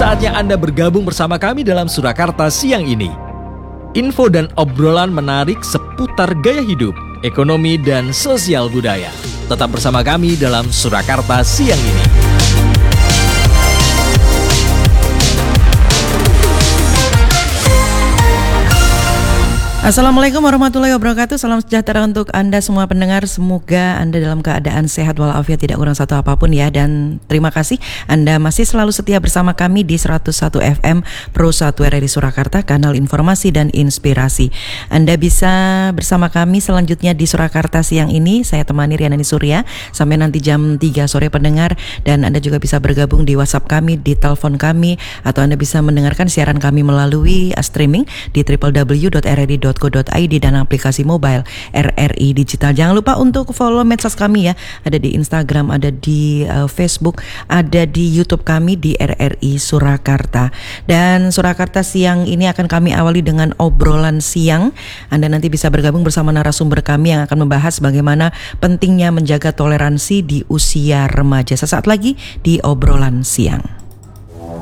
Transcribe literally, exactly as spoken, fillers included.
Saatnya Anda bergabung bersama kami dalam Surakarta siang ini. Info dan obrolan menarik seputar gaya hidup, ekonomi, dan sosial budaya. Tetap bersama kami dalam Surakarta siang ini. Assalamualaikum warahmatullahi wabarakatuh. Salam sejahtera untuk Anda semua pendengar. Semoga Anda dalam keadaan sehat walafiat, tidak kurang satu apapun ya. Dan terima kasih Anda masih selalu setia bersama kami di seratus satu F M Pro satu R R I Surakarta, kanal informasi dan inspirasi. Anda bisa bersama kami selanjutnya di Surakarta siang ini. Saya temani Rianani Surya sampai nanti jam tiga sore pendengar. Dan Anda juga bisa bergabung di WhatsApp kami, di telepon kami, atau Anda bisa mendengarkan siaran kami melalui streaming di w w w dot r r i dot co dot i d dan aplikasi mobile R R I Digital. Jangan lupa untuk follow medsos kami ya. Ada di Instagram, ada di uh, Facebook, ada di YouTube kami di R R I Surakarta. Dan Surakarta siang ini akan kami awali dengan obrolan siang. Anda nanti bisa bergabung bersama narasumber kami yang akan membahas bagaimana pentingnya menjaga toleransi di usia remaja. Sesaat lagi di obrolan siang.